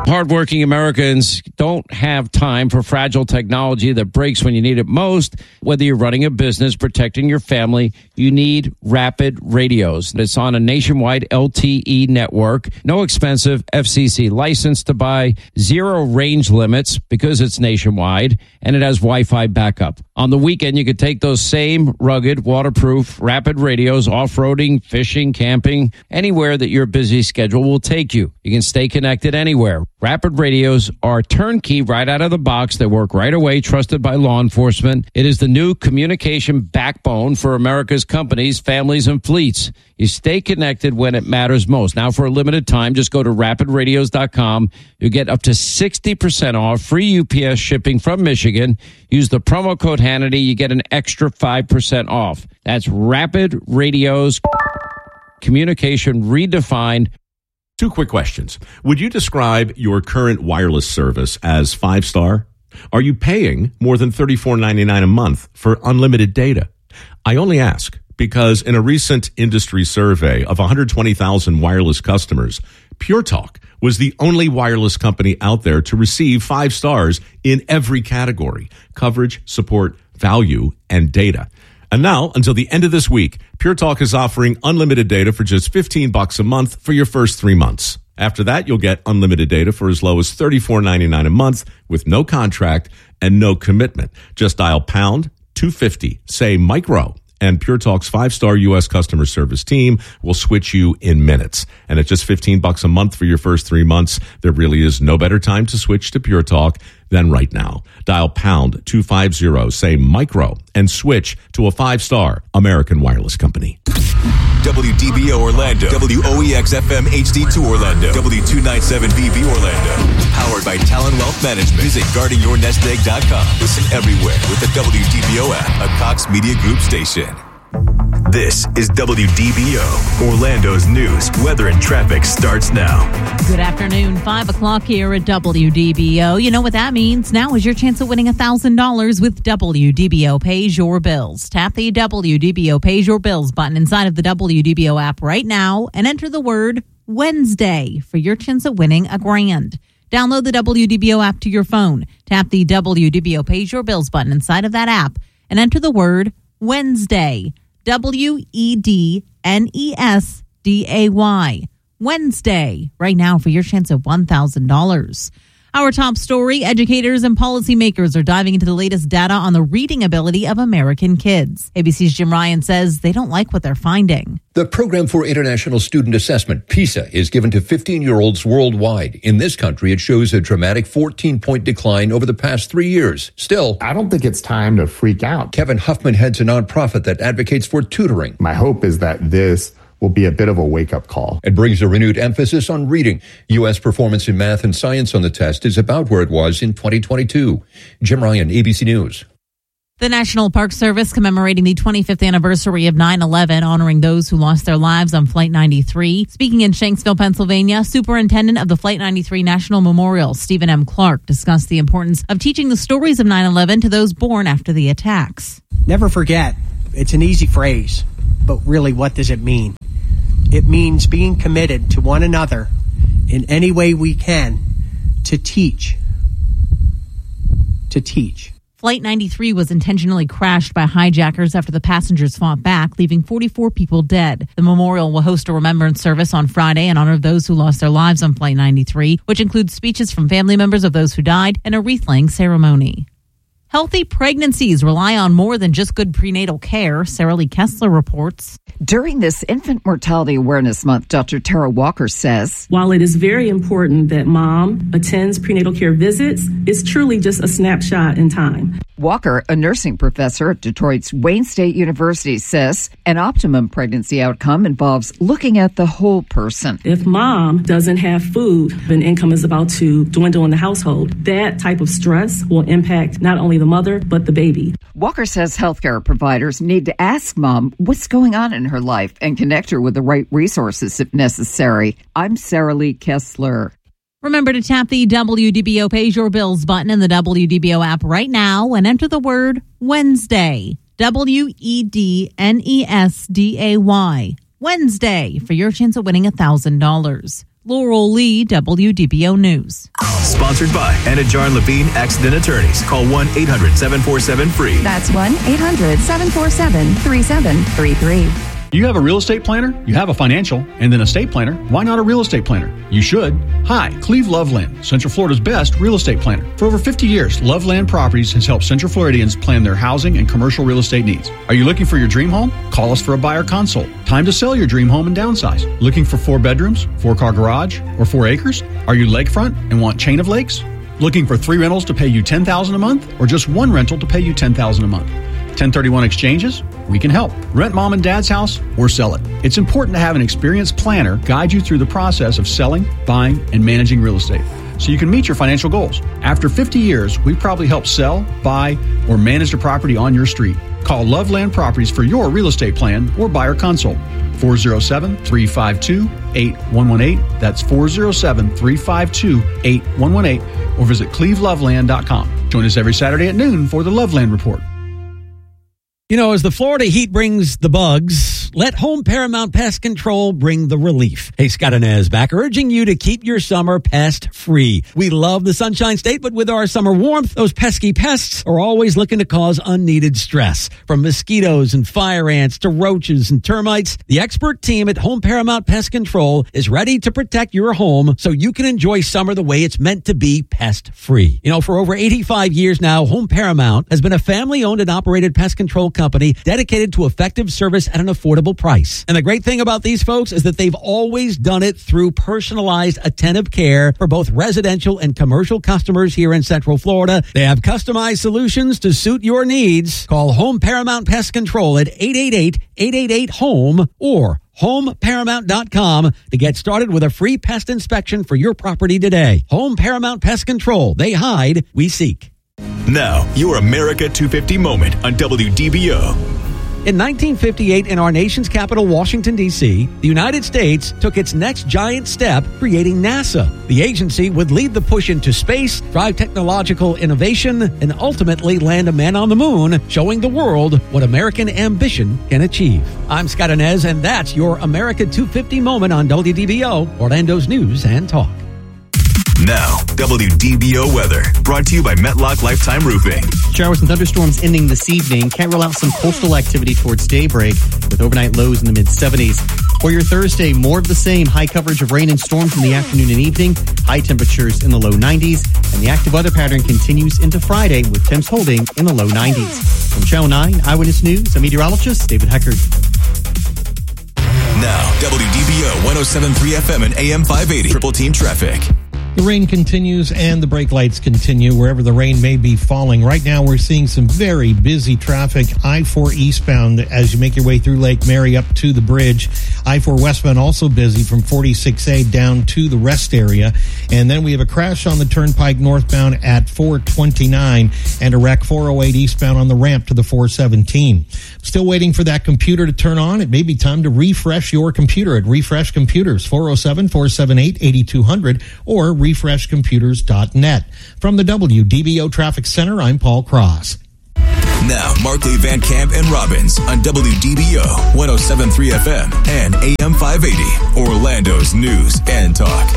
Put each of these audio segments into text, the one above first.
Hardworking Americans don't have time for fragile technology that breaks when you need it most. Whether you're running a business, protecting your family, you need Rapid Radios. It's on a nationwide LTE network. No expensive FCC license to buy, zero range limits because it's nationwide, and it has Wi-Fi backup. On the weekend, you could take those same rugged, waterproof Rapid Radios off-roading, fishing, camping, anywhere that your busy schedule will take you. You can stay connected anywhere. Rapid Radios are turnkey right out of the box. They work right away, trusted by law enforcement. It is the new communication backbone for America's companies, families, and fleets. You stay connected when it matters most. Now, for a limited time, just go to rapidradios.com. You get up to 60% off, free UPS shipping from Michigan. Use the promo code Hannity. You get an extra 5% off. That's Rapid Radios, communication redefined. Two quick questions. Would you describe your current wireless service as 5-star? Are you paying more than $34.99 a month for unlimited data? I only ask because in a recent industry survey of 120,000 wireless customers, Pure Talk was the only wireless company out there to receive 5 stars in every category: coverage, support, value, and data. And now, until the end of this week, Pure Talk is offering unlimited data for just $15 a month for your first 3 months. After that, you'll get unlimited data for as low as $34.99 a month with no contract and no commitment. Just dial pound 250, say micro, and Pure Talk's 5-star U.S. customer service team will switch you in minutes. And at just $15 a month for your first 3 months, there really is no better time to switch to Pure Talk than right now. Dial pound 250, say micro, and switch to a 5-star American wireless company. WDBO Orlando, WOEX-FM HD2 Orlando, W297BB Orlando. Powered by Talon Wealth Management. Visit guardingyournestegg.com. Listen everywhere with the WDBO app, a Cox Media Group station. This is WDBO. Orlando's news, weather, and traffic starts now. Good afternoon, 5 o'clock here at WDBO. You know what that means. Now is your chance of winning $1,000 with WDBO Pays Your Bills. Tap the WDBO Pays Your Bills button inside of the WDBO app right now and enter the word Wednesday for your chance of winning $1,000. Download the WDBO app to your phone. Tap the WDBO Pays Your Bills button inside of that app and enter the word Wednesday. WEDNESDAY. Wednesday. Right now for your chance of $1,000. Our top story, educators and policymakers are diving into the latest data on the reading ability of American kids. ABC's Jim Ryan says they don't like what they're finding. The Program for International Student Assessment, PISA, is given to 15-year-olds worldwide. In this country, it shows a dramatic 14-point decline over the past 3 years. Still, I don't think it's time to freak out. Kevin Huffman heads a nonprofit that advocates for tutoring. My hope is that this will be a bit of a wake-up call. It brings a renewed emphasis on reading. U.S. performance in math and science on the test is about where it was in 2022. Jim Ryan, ABC News. The National Park Service commemorating the 25th anniversary of 9/11, honoring those who lost their lives on Flight 93. Speaking in Shanksville, Pennsylvania, Superintendent of the Flight 93 National Memorial, Stephen M. Clark, discussed the importance of teaching the stories of 9/11 to those born after the attacks. Never forget. It's an easy phrase, but really, what does it mean? It means being committed to one another in any way we can to teach. Flight 93 was intentionally crashed by hijackers after the passengers fought back, leaving 44 people dead. The memorial will host a remembrance service on Friday in honor of those who lost their lives on Flight 93, which includes speeches from family members of those who died and a wreath-laying ceremony. Healthy pregnancies rely on more than just good prenatal care, Sarah Lee Kessler reports. During this Infant Mortality Awareness Month, Dr. Tara Walker says, while it is very important that mom attends prenatal care visits, it's truly just a snapshot in time. Walker, a nursing professor at Detroit's Wayne State University, says an optimum pregnancy outcome involves looking at the whole person. If mom doesn't have food, and income is about to dwindle in the household, that type of stress will impact not only the mother, but the baby. Walker says healthcare providers need to ask mom what's going on in her life and connect her with the right resources if necessary. I'm Sarah Lee Kessler. Remember to tap the WDBO Pays Your Bills button in the WDBO app right now and enter the word Wednesday. WEDNESDAY. Wednesday for your chance of winning $1,000. Laurel Lee, WDBO News. Sponsored by Anajar and Levine Accident Attorneys. Call 1-800-747-FREE. That's 1-800-747-3733. You have a real estate planner, you have a financial, and then a estate planner. Why not a real estate planner? You should. Hi, Cleve Loveland, Central Florida's best real estate planner. For over 50 years, Loveland Properties has helped Central Floridians plan their housing and commercial real estate needs. Are you looking for your dream home? Call us for a buyer consult. Time to sell your dream home and downsize. Looking for 4 bedrooms, 4-car garage, or 4 acres? Are you lakefront and want chain of lakes? Looking for 3 rentals to pay you $10,000 a month, or just 1 rental to pay you $10,000 a month? 1031 exchanges? We can help. Rent mom and dad's house or sell it. It's important to have an experienced planner guide you through the process of selling, buying, and managing real estate so you can meet your financial goals. After 50 years, we've probably helped sell, buy, or manage the property on your street. Call Loveland Properties for your real estate plan or buyer consult. 407-352-8118. That's 407-352-8118. Or visit cleveloveland.com. Join us every Saturday at noon for the Loveland Report. You know, as the Florida heat brings the bugs, let Home Paramount Pest Control bring the relief. Hey, Scott Inez back, urging you to keep your summer pest-free. We love the Sunshine State, but with our summer warmth, those pesky pests are always looking to cause unneeded stress. From mosquitoes and fire ants to roaches and termites, the expert team at Home Paramount Pest Control is ready to protect your home so you can enjoy summer the way it's meant to be, pest-free. You know, for over 85 years now, Home Paramount has been a family-owned and operated pest control company dedicated to effective service at an affordable price. And the great thing about these folks is that they've always done it through personalized, attentive care for both residential and commercial customers here in Central Florida. They have customized solutions to suit your needs. Call Home Paramount Pest Control at 888-888-HOME or HomeParamount.com to get started with a free pest inspection for your property today. Home Paramount Pest Control. They hide, we seek. Now, your America 250 moment on WDBO. In 1958, in our nation's capital, Washington, D.C., the United States took its next giant step, creating NASA. The agency would lead the push into space, drive technological innovation, and ultimately land a man on the moon, showing the world what American ambition can achieve. I'm Scott Inez, and that's your America 250 moment on WDBO, Orlando's News and Talk. Now, WDBO weather, brought to you by Metlock Lifetime Roofing. Showers and thunderstorms ending this evening. Can't rule out some coastal activity towards daybreak with overnight lows in the mid-70s. For your Thursday, more of the same. High coverage of rain and storms in the afternoon and evening. High temperatures in the low 90s. And the active weather pattern continues into Friday with temps holding in the low 90s. From Channel 9 Eyewitness News, I'm meteorologist David Heckard. Now, WDBO 107.3 FM and AM 580. Triple Team Traffic. The rain continues and the brake lights continue wherever the rain may be falling. Right now, we're seeing some very busy traffic. I-4 eastbound as you make your way through Lake Mary up to the bridge. I-4 westbound also busy from 46A down to the rest area. And then we have a crash on the turnpike northbound at 429 and a wreck 408 eastbound on the ramp to the 417. Still waiting for that computer to turn on. It may be time to refresh your computer at Refresh Computers, 407-478-8200 or refreshcomputers.net. From the WDBO Traffic Center, I'm Paul Cross. Now, Markley, Van Camp, and Robbins on WDBO 107.3 FM and AM 580, Orlando's News and Talk.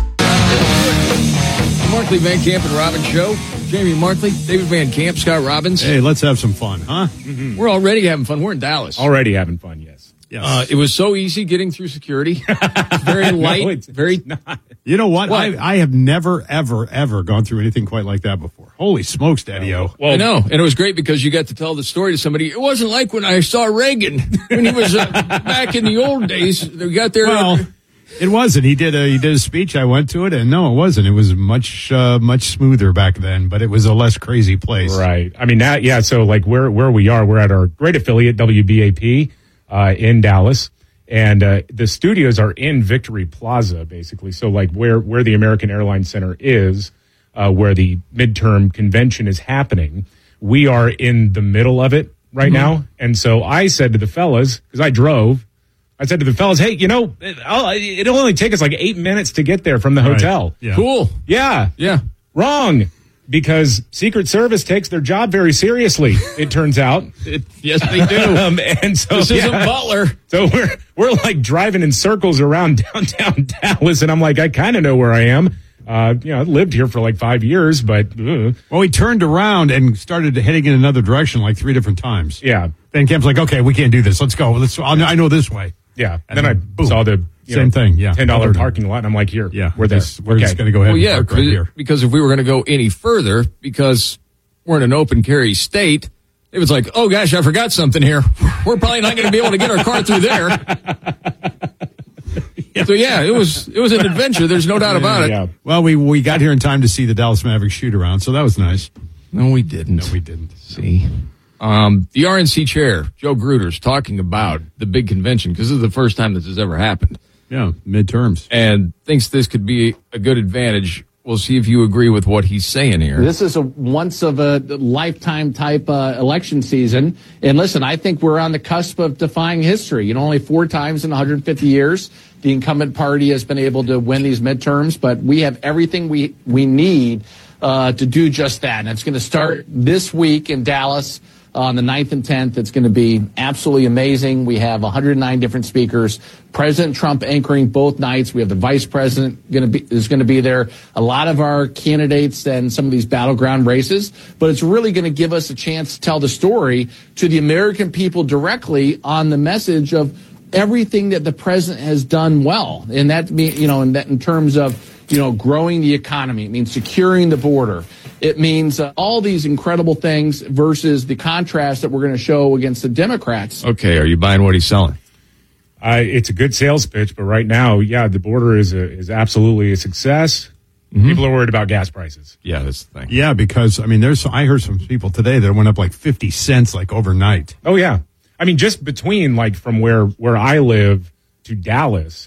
Markley, Van Camp, and Robbins Show. Jamie Markley, David Van Camp, Scott Robbins. Hey, let's have some fun, huh? Mm-hmm. We're already having fun. We're in Dallas. Already having fun, yes. It was so easy getting through security. Very light. No, it's not. You know what? I have never, ever gone through anything quite like that before. Holy smokes, Daddy-O. Well, I know. And it was great because you got to tell the story to somebody. It wasn't like when I saw Reagan when he was back in the old days. We got there. Well, it wasn't. He did a speech. I went to it, and no, it wasn't. It was much smoother back then, but it was a less crazy place. Right. I mean, so like where we are, we're at our great affiliate, WBAP, in Dallas. And the studios are in Victory Plaza, basically. So like where the American Airlines Center is, where the midterm convention is happening, we are in the middle of it right now. And so I said to the fellas, because I said to the fellas, hey, it'll only take us like 8 minutes to get there from the hotel. Right. Yeah. Cool. Yeah. Wrong. because Secret Service takes their job very seriously, it turns out. Yes, they do. And so this isn't Butler. So we're like driving in circles around downtown Dallas, and I'm like, I kind of know where I am. I lived here for like 5 years, but well, we turned around and started heading in another direction like 3 different times. Yeah. Then Kemp's like, okay, we can't do this. Let's go. I know this way. Yeah. And then I boom. saw the same thing. Yeah. $10 parking lot, and I'm like, here. Yeah. We're there. We're just going to go ahead and park right here. Because if we were going to go any further, because we're in an open carry state, it was like, oh gosh, I forgot something here. We're probably not going to be able to get our car through there. So yeah, it was an adventure. There's no doubt about it. Yeah. Well, we got here in time to see the Dallas Mavericks shoot around, so that was nice. No, we didn't. See, the RNC chair, Joe Gruder's talking about the big convention because this is the first time this has ever happened. Yeah, midterms, and thinks this could be a good advantage. We'll see if you agree with what he's saying here. This is a once of a lifetime type election season. And listen, I think we're on the cusp of defying history. Only 4 times in 150 years, the incumbent party has been able to win these midterms, but we have everything we need to do just that. And it's going to start this week in Dallas on the 9th and 10th. It's going to be absolutely amazing. We have 109 different speakers. President Trump anchoring both nights. We have the vice president is going to be there. A lot of our candidates and some of these battleground races. But it's really going to give us a chance to tell the story to the American people directly on the message of everything that the president has done well. And that, in terms of, growing the economy. It means securing the border. It means all these incredible things versus the contrast that we're going to show against the Democrats. Okay, are you buying what he's selling? It's a good sales pitch, but right now, the border is absolutely a success. Mm-hmm. People are worried about gas prices. Yeah, that's the thing. Yeah, because I heard some people today that went up like 50 cents like overnight. Oh yeah, just between like from where I live to Dallas.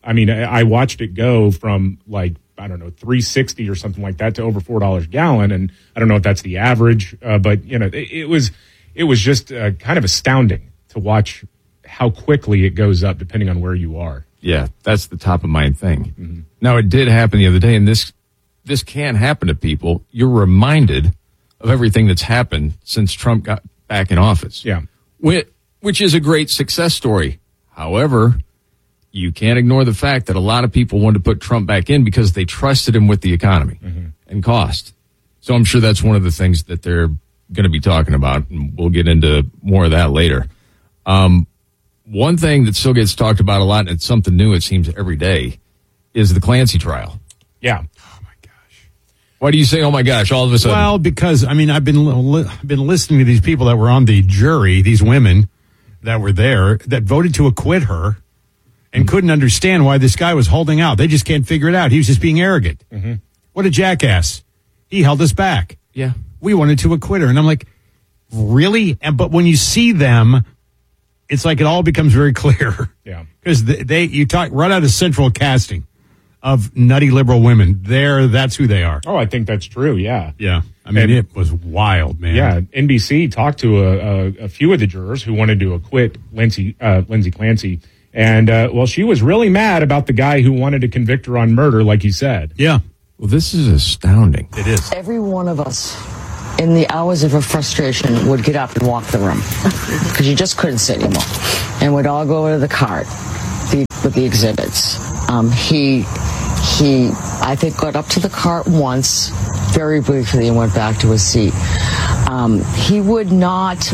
I watched it go from like, I don't know, $3.60 or something like that to over $4 a gallon. And I don't know if that's the average, but it was just kind of astounding to watch how quickly it goes up depending on where you are. Yeah, that's the top of mind thing. Mm-hmm. Now, it did happen the other day, and this can happen to people. You're reminded of everything that's happened since Trump got back in office. Yeah. Which is a great success story. However, you can't ignore the fact that a lot of people wanted to put Trump back in because they trusted him with the economy and cost. So I'm sure that's one of the things that they're going to be talking about, and we'll get into more of that later. One thing that still gets talked about a lot, and it's something new, it seems, every day, is the Clancy trial. Yeah. Oh, my gosh. Why do you say, oh, my gosh, all of a sudden? Well, because, I've been listening to these people that were on the jury, these women that were there, that voted to acquit her and couldn't understand why this guy was holding out. They just can't figure it out. He was just being arrogant. Mm-hmm. What a jackass. He held us back. Yeah. We wanted to acquit her. And I'm like, really? But when you see them, it's like it all becomes very clear. Yeah. Because you talk right out of Central casting of nutty liberal women. That's who they are. Oh, I think that's true. Yeah. Yeah. It was wild, man. Yeah. NBC talked to a few of the jurors who wanted to acquit Lindsay Clancy. And, she was really mad about the guy who wanted to convict her on murder, like you said. Yeah. Well, this is astounding. It is. Every one of us, in the hours of her frustration, would get up and walk the room because you just couldn't sit anymore, and would all go over to the cart with the exhibits. He, I think, got up to the cart once, very briefly, and went back to his seat. He would not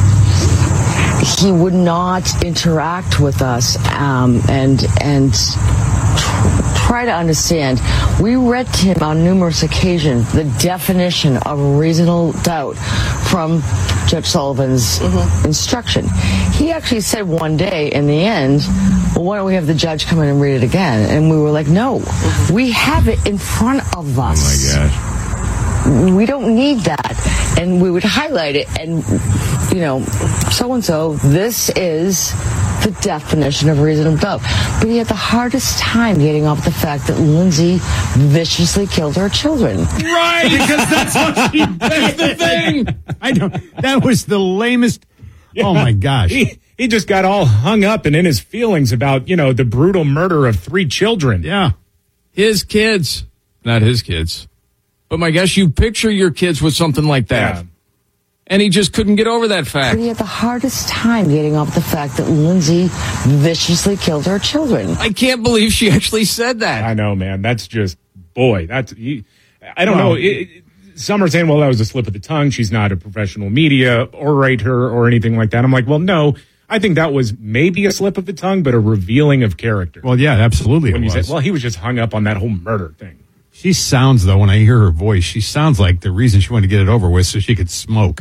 interact with us and try to understand. We read to him on numerous occasions the definition of reasonable doubt from Judge Sullivan's instruction. He actually said one day in the end, well, why don't we have the judge come in and read it again? And we were like, no, we have it in front of us. Oh my gosh. We don't need that. And we would highlight it and, so-and-so, this is the definition of reasonable doubt. But he had the hardest time getting off the fact that Lindsay viciously killed her children. Right, because that's the thing. I know. That was the lamest. Yeah. Oh, my gosh. He just got all hung up and in his feelings about, the brutal murder of 3 children. Yeah. His kids. Not his kids. But my gosh, you picture your kids with something like that. Yeah. And he just couldn't get over that fact. He had the hardest time getting over the fact that Lindsay viciously killed her children. I can't believe she actually said that. I know, man. That's just, boy, I don't know. Some are saying, well, that was a slip of the tongue. She's not a professional media orator or anything like that. I'm like, well, no. I think that was maybe a slip of the tongue, but a revealing of character. Well, yeah, absolutely. When you said, well, he was just hung up on that whole murder thing. She sounds, though, when I hear her voice, she sounds like the reason she wanted to get it over with so she could smoke.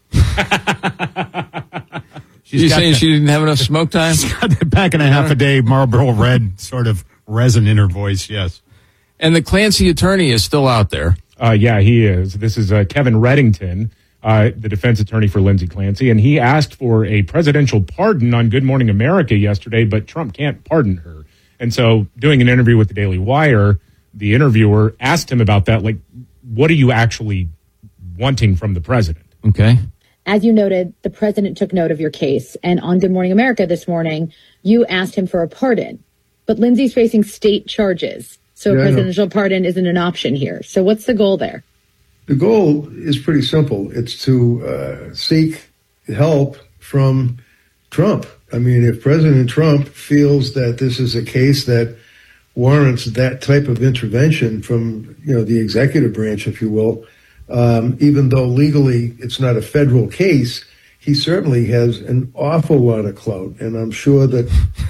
You're saying she didn't have enough smoke time? She's got that back and a half a day Marlboro Red sort of resin in her voice, yes. And the Clancy attorney is still out there. Yeah, he is. This is Kevin Reddington, the defense attorney for Lindsay Clancy, and he asked for a presidential pardon on Good Morning America yesterday, but Trump can't pardon her. And so doing an interview with the Daily Wire, the interviewer asked him about that, like, what are you actually wanting from the president? Okay. As you noted, the president took note of your case, and on Good Morning America this morning, you asked him for a pardon. But Lindsay's facing state charges, so a presidential pardon isn't an option here. So what's the goal there? The goal is pretty simple. It's to seek help from Trump. I mean, if President Trump feels that this is a case that warrants that type of intervention from, the executive branch, if you will, even though legally it's not a federal case, he certainly has an awful lot of clout. And I'm sure that,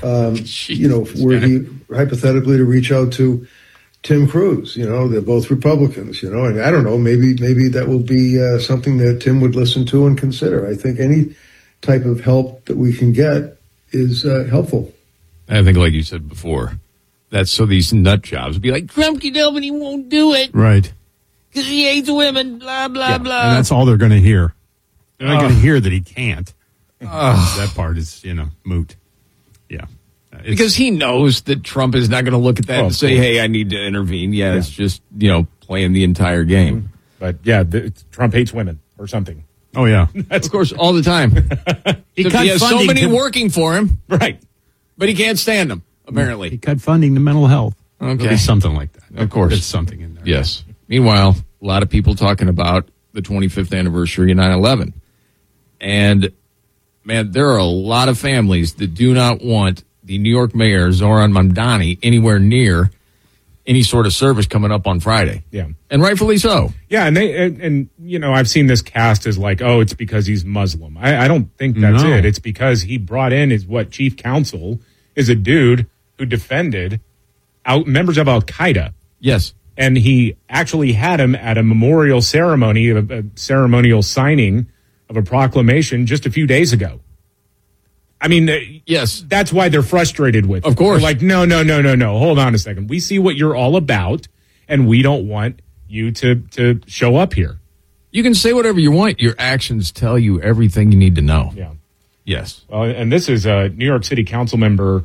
were he hypothetically to reach out to Tim Cruz, they're both Republicans, and I don't know, maybe that will be something that Tim would listen to and consider. I think any type of help that we can get is helpful. I think, like you said before, that's so these nut jobs would be like, Trump can help and he won't do it. Right. Because he hates women, blah, blah, blah. And that's all they're going to hear. They're not going to hear that he can't. That part is, moot. Yeah. Because he knows that Trump is not going to look at that and say, hey, I need to intervene. Yeah, it's just, playing the entire game. But, yeah, Trump hates women or something. Oh, yeah. Of course, all the time. He has so many working for him. Right. But he can't stand them, apparently. He cut funding to mental health. Okay. Something like that. Of course. There's something in there. Yes. Meanwhile, a lot of people talking about the 25th anniversary of 9/11. And, man, there are a lot of families that do not want the New York mayor, Zoran Mamdani, anywhere near any sort of service coming up on Friday. Yeah. And rightfully so. Yeah, and I've seen this cast as like, oh, it's because he's Muslim. I don't think that's it. It's because he brought in chief counsel is a dude who defended members of Al-Qaeda. Yes. And he actually had him at a memorial ceremony, a ceremonial signing of a proclamation just a few days ago. I mean, yes, that's why they're frustrated with it. Of course. They're like, no. Hold on a second. We see what you're all about, and we don't want you to show up here. You can say whatever you want. Your actions tell you everything you need to know. Yeah. Yes. And this is New York City Council member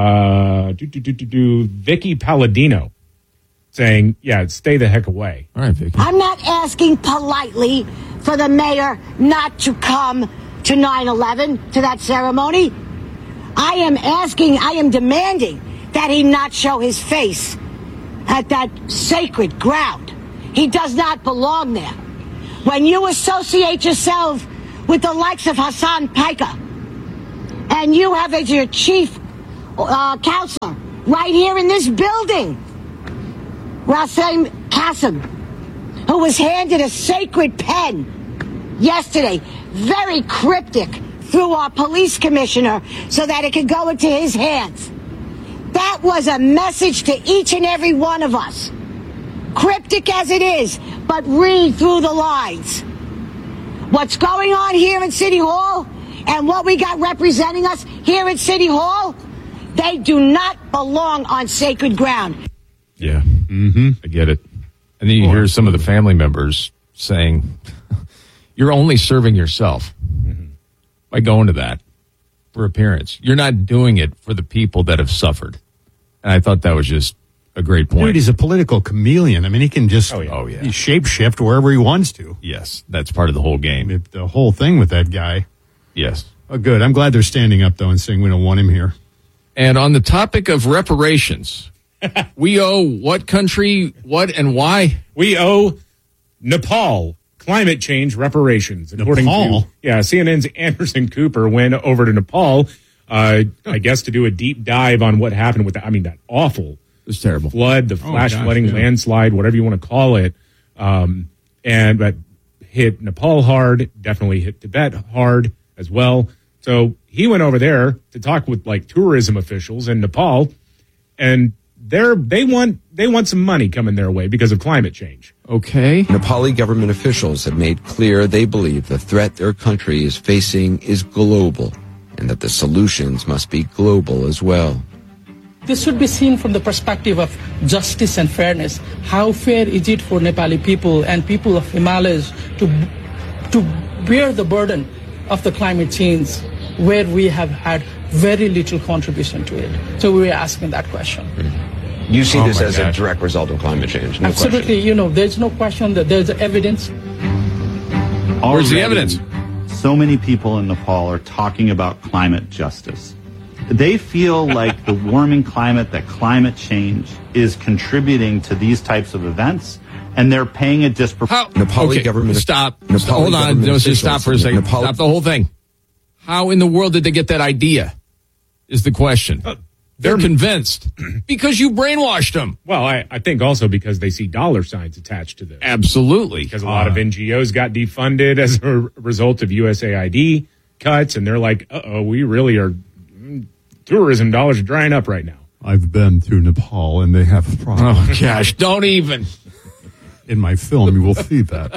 Vicky Palladino saying, yeah, stay the heck away. All right, Vicky. I'm not asking politely for the mayor not to come to 9/11, to that ceremony. I am demanding that he not show his face at that sacred ground. He does not belong there. When you associate yourself with the likes of Hassan Piker, and you have as your chief counselor right here in this building, Rasim Qasem, who was handed a sacred pen yesterday, very cryptic, through our police commissioner so that it could go into his hands. That was a message to each and every one of us. Cryptic as it is, but read through the lines. What's going on here in City Hall and what we got representing us here at City Hall, they do not belong on sacred ground. Yeah, I get it. And then you hear some of the family members saying, you're only serving yourself by going to that for appearance. You're not doing it for the people that have suffered. And I thought that was just a great point. Dude, he's a political chameleon. I mean, he can just shape-shift wherever he wants to. Yes, that's part of the whole game. The whole thing with that guy. Yes. Oh, good. I'm glad they're standing up, though, and saying we don't want him here. And on the topic of reparations, we owe what country, what, and why? We owe Nepal, climate change reparations. According Nepal? to CNN's Anderson Cooper went over to Nepal, I guess to do a deep dive on what happened with that awful, it was terrible flood, the flash flooding, landslide, whatever you want to call it. But hit Nepal hard, definitely hit Tibet hard as well. So he went over there to talk with tourism officials in Nepal, and they want some money coming their way because of climate change. Okay. Nepali government officials have made clear they believe the threat their country is facing is global and that the solutions must be global as well. This should be seen from the perspective of justice and fairness. How fair is it for Nepali people and people of Himalayas to bear the burden of the climate change where we have had very little contribution to it? So we are asking that question. You see this as a direct result of climate change? No Absolutely. question. There's no question that there's evidence. Where's the evidence? So many people in Nepal are talking about climate justice. They feel like the warming climate, that climate change is contributing to these types of events, and they're paying a disproportionate. Nepali government. Stop. Nepali Hold on. Let's just stop for a second. Stop the whole thing. How in the world did they get that idea? Is the question. They're convinced because you brainwashed them. Well, I think also because they see dollar signs attached to this. Absolutely. Because a lot of NGOs got defunded as a result of USAID cuts, and they're like, we really are, tourism dollars are drying up right now. I've been to Nepal, and they have problems. Oh, gosh, don't even. In my film, you will see that.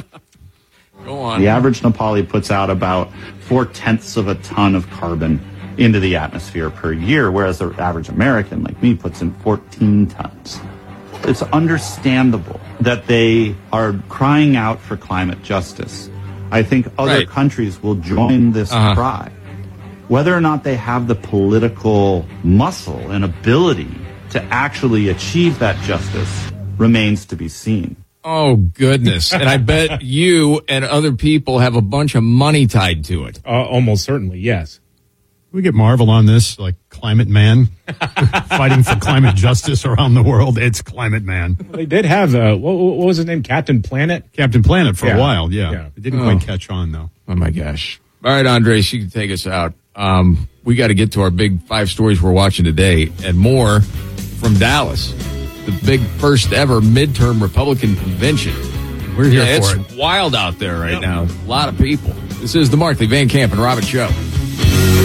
Go on. The average Nepali puts out about 0.4 of a ton of carbon into the atmosphere per year, whereas the average American, like me, puts in 14 tons. It's understandable that they are crying out for climate justice. I think other countries will join this cry. Whether or not they have the political muscle and ability to actually achieve that justice remains to be seen. Oh, goodness. And I bet you and other people have a bunch of money tied to it. Almost certainly, yes. We get Marvel on this, like Climate Man, fighting for climate justice around the world. It's Climate Man. They did have, what was his name? Captain Planet? Captain Planet for a while, yeah. It didn't quite catch on, though. Oh, my gosh. All right, Andres, you can take us out. We got to get to our big 5 stories we're watching today and more from Dallas. The big first ever midterm Republican convention. We're here for it. It's wild out there right now. A lot of people. This is the Markley, Van Camp, and Robbins Show.